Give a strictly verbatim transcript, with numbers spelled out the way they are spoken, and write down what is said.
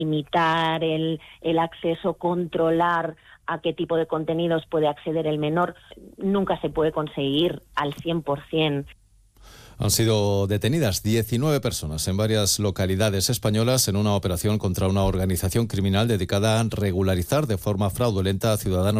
limitar el, el acceso, controlar a qué tipo de contenidos puede acceder el menor, nunca se puede conseguir al cien por ciento. Han sido detenidas diecinueve personas en varias localidades españolas en una operación contra una organización criminal dedicada a regularizar de forma fraudulenta a ciudadanos